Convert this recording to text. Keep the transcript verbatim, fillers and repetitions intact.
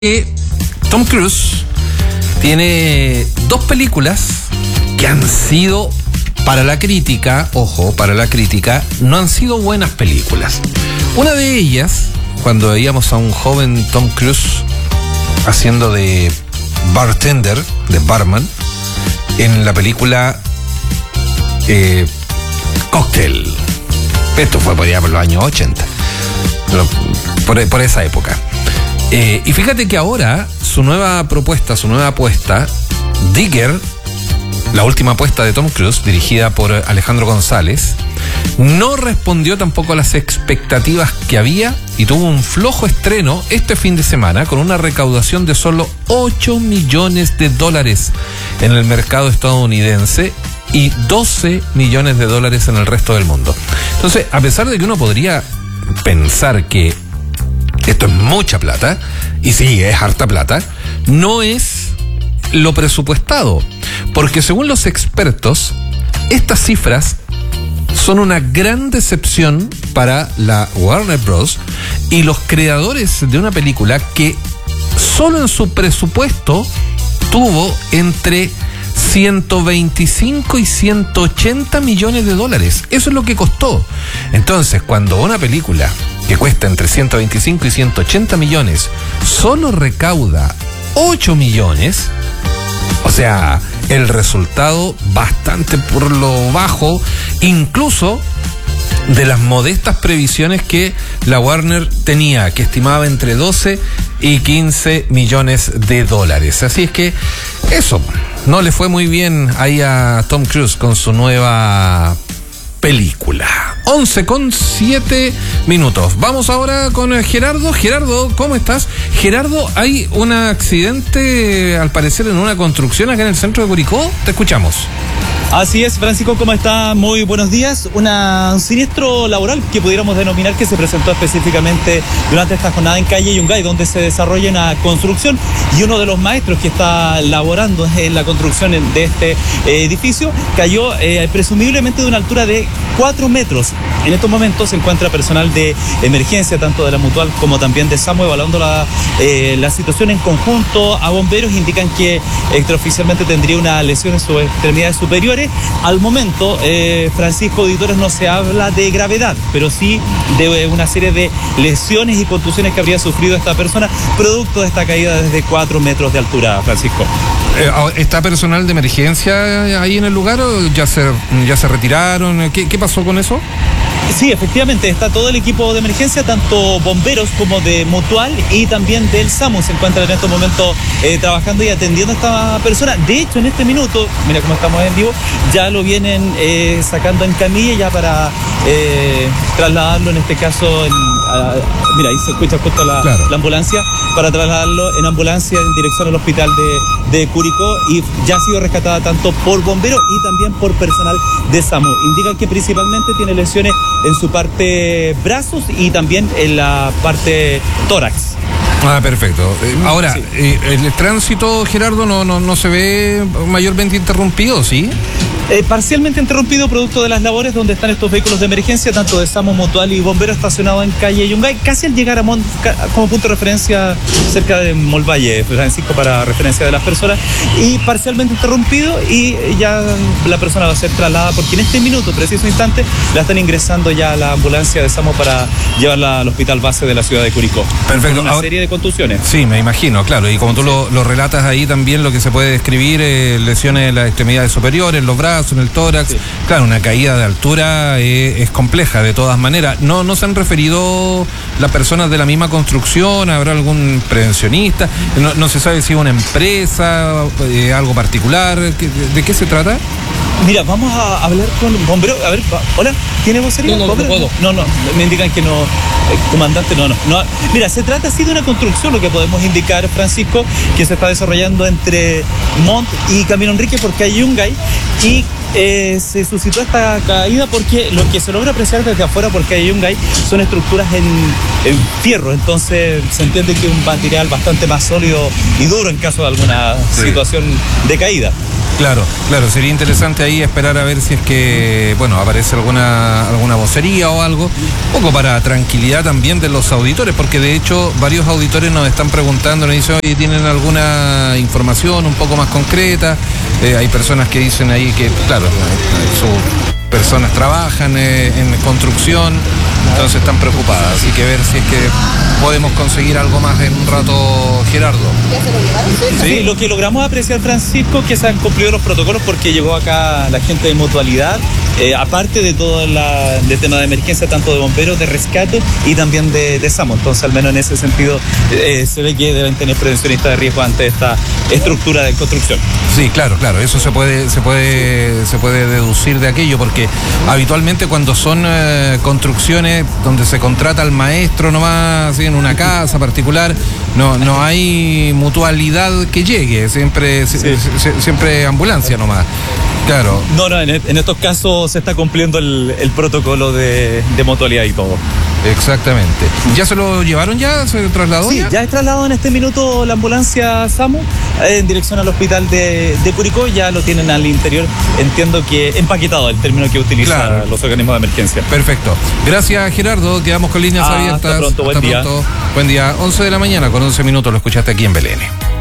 que Tom Cruise tiene dos películas que han sido, para la crítica, ojo, para la crítica, no han sido buenas películas. Una de ellas, cuando veíamos a un joven Tom Cruise haciendo de bartender, de barman, en la película eh, Cocktail. Esto fue por allá por los años ochenta, por, por esa época. Eh, y fíjate que ahora su nueva propuesta, su nueva apuesta, Digger, la última apuesta de Tom Cruise, dirigida por Alejandro González, no respondió tampoco a las expectativas que había y tuvo un flojo estreno este fin de semana con una recaudación de solo ocho millones de dólares en el mercado estadounidense y doce millones de dólares en el resto del mundo. Entonces, a pesar de que uno podría pensar que esto es mucha plata, y sí, es harta plata, no es lo presupuestado, porque según los expertos, estas cifras son una gran decepción para la Warner Bros. Y los creadores de una película que solo en su presupuesto tuvo entre ciento veinticinco y ciento ochenta millones de dólares. Eso es lo que costó. Entonces, cuando una película que cuesta entre ciento veinticinco y ciento ochenta millones solo recauda ocho millones, o sea, el resultado bastante por lo bajo, incluso de las modestas previsiones que la Warner tenía, que estimaba entre doce y quince millones de dólares. Así es que eso, no le fue muy bien ahí a Tom Cruise con su nueva película. once con siete minutos. Vamos ahora con Gerardo. Gerardo, ¿cómo estás? Gerardo, hay un accidente, al parecer, en una construcción acá en el centro de Curicó. Te escuchamos. Así es, Francisco, ¿cómo está? Muy buenos días. Una, un siniestro laboral que pudiéramos denominar, que se presentó específicamente durante esta jornada en calle Yungay, donde se desarrolla una construcción, y uno de los maestros que está laborando en la construcción de este eh, edificio cayó eh, presumiblemente de una altura de cuatro metros. En estos momentos se encuentra personal de emergencia, tanto de la Mutual como también de SAMU, evaluando la, eh, la situación en conjunto a bomberos. Indican que extraoficialmente tendría una lesión en sus extremidades superiores. Al momento, eh, Francisco, auditores, no se habla de gravedad, pero sí de una serie de lesiones y contusiones que habría sufrido esta persona producto de esta caída desde cuatro metros de altura, Francisco. ¿Está personal de emergencia ahí en el lugar o ya se, ya se retiraron? ¿Qué, qué pasó con eso? Sí, efectivamente, está todo el equipo de emergencia, tanto bomberos como de Mutual y también del SAMU, se encuentran en estos momentos eh, trabajando y atendiendo a esta persona. De hecho, en este minuto, mira cómo estamos en vivo, ya lo vienen eh, sacando en camilla ya para eh, trasladarlo, en este caso, en, a, mira, ahí se escucha justo la, claro. la ambulancia, para trasladarlo en ambulancia en dirección al hospital de, de Curicó, y ya ha sido rescatada tanto por bomberos y también por personal de SAMU. Indican que principalmente tiene lesiones en su parte brazos y también en la parte tórax. Ah, perfecto. Ahora, sí. eh, el tránsito, Gerardo, no, no, no se ve mayormente interrumpido, ¿sí? Eh, parcialmente interrumpido producto de las labores donde están estos vehículos de emergencia, tanto de SAMU, Mutual y bomberos, estacionados en calle Yungay, casi al llegar a Mont, como punto de referencia cerca de Molvalle, Francisco, para referencia de las personas, y parcialmente interrumpido, y ya la persona va a ser trasladada, porque en este minuto, preciso instante, la están ingresando ya a la ambulancia de SAMU para llevarla al hospital base de la ciudad de Curicó. Perfecto. Con una Ahora, serie de contusiones. Sí, me imagino, claro, y como tú lo, lo relatas ahí también, lo que se puede describir, eh, lesiones en las extremidades superiores, los brazos, en el tórax, sí. Claro, una caída de altura eh, es compleja de todas maneras. No, no se han referido las personas de la misma construcción, ¿habrá algún prevencionista? No, no se sabe si es una empresa, eh, algo particular, ¿de, de qué se trata? Mira, vamos a hablar con bombero. A ver, hola, ¿tiene vocería? No, no, no puedo. No, no, me indican que no, eh, comandante, no, no, no. Mira, se trata así de una construcción, lo que podemos indicar, Francisco, que se está desarrollando entre Mont y Camino Enrique por calle Yungay, y eh, se suscitó esta caída porque lo que se logra apreciar desde afuera por calle Yungay son estructuras en, en fierro, entonces se entiende que es un material bastante más sólido y duro en caso de alguna sí. situación de caída. Claro, claro, sería interesante ahí esperar a ver si es que, bueno, aparece alguna alguna vocería o algo, un poco para tranquilidad también de los auditores, porque de hecho varios auditores nos están preguntando, nos dicen, oye, ¿tienen alguna información un poco más concreta? Eh, hay personas que dicen ahí que, claro, sus personas trabajan eh, en construcción, entonces están preocupadas, así que ver si es que podemos conseguir algo más en un rato, Gerardo. ¿Ya se lo llevaron? Sí, sí, lo que logramos apreciar, Francisco, que se han cumplido los protocolos porque llegó acá la gente de Mutualidad, eh, aparte de todo la, de tema de emergencia, tanto de bomberos, de rescate y también de, de SAMU. Entonces, al menos en ese sentido, eh, se ve que deben tener prevencionistas de riesgo ante esta estructura de construcción. Sí, claro, claro, eso se puede, se puede, se puede deducir de aquello, porque habitualmente cuando son eh, construcciones donde se contrata al maestro nomás, ¿sí? En una casa particular, no, no hay mutualidad que llegue, siempre, sí. se, se, siempre ambulancia nomás. Claro. No, no, en, en estos casos se está cumpliendo el, el protocolo de, de mutualidad y todo. Exactamente. ¿Ya se lo llevaron ya? ¿Se trasladó? Sí, ya, ya es trasladado en este minuto la ambulancia SAMU eh, en dirección al hospital de, de Curicó. Ya lo tienen al interior, entiendo que empaquetado, el término que utilizan claro. los organismos de emergencia. Perfecto. Gracias, Gerardo. Quedamos con líneas ah, abiertas. Hasta pronto, buen hasta día. Pronto. Buen día. once de la mañana con once minutos, lo escuchaste aquí en Belén.